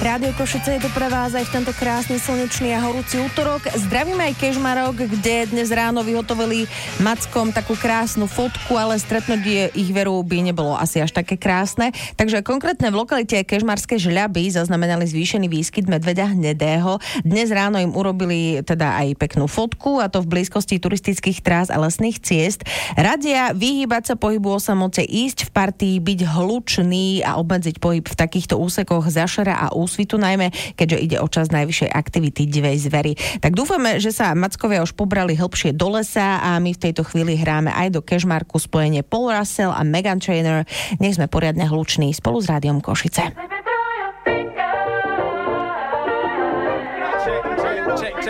Rádio Košice je tu pre vás aj v tento krásny slnečný a horúci útorok. Zdravíme aj Kežmarok, kde dnes ráno vyhotovili Mackom takú krásnu fotku, ale stretnutie ich veru by nebolo asi až také krásne. Takže konkrétne v lokalite Kežmarské Žľaby zaznamenali zvýšený výskyt medveďa hnedého. Dnes ráno im urobili teda aj peknú fotku, a to v blízkosti turistických trás a lesných ciest. Radia vyhýbať sa pohybu osamote, ísť v partii, byť hlučný a obmedziť pohyb v takýchto úsekoch Zašera a Úsvitu, najmä keďže ide o čas najvyššej aktivity divej zvery. Tak dúfame, že sa Mackovia už pobrali hlbšie do lesa a my v tejto chvíli hráme aj do Kežmarku spojenie Paul Russell a Meghan Trainor. Nech sme poriadne hluční spolu s Rádiom Košice.